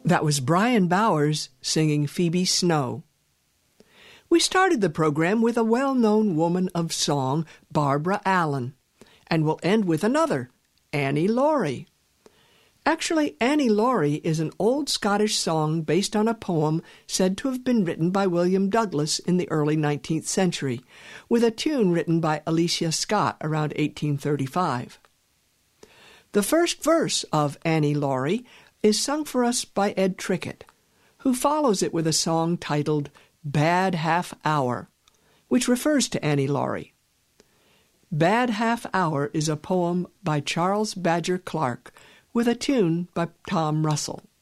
That was Brian Bowers singing Phoebe Snow. We started the program with a well-known woman of song, Barbara Allen, and we'll end with another, Annie Laurie. Actually, Annie Laurie is an old Scottish song based on a poem said to have been written by William Douglas in the early 19th century, with a tune written by Alicia Scott around 1835. The first verse of Annie Laurie is sung for us by Ed Trickett, who follows it with a song titled Bad Half Hour, which refers to Annie Laurie. Bad Half Hour is a poem by Charles Badger Clark with a tune by Tom Russell.